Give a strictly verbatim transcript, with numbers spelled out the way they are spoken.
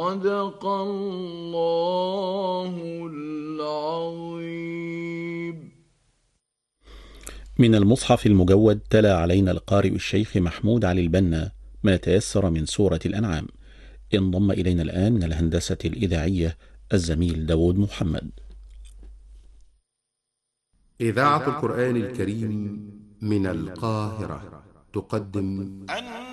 صدق الله العظيم. من المصحف المجود تلا علينا القارئ الشيخ محمود علي البنا ما تيسر من سورة الأنعام. انضم إلينا الآن من الهندسة الإذاعية الزميل داود محمد. إذاعة القرآن الكريم من القاهرة تقدم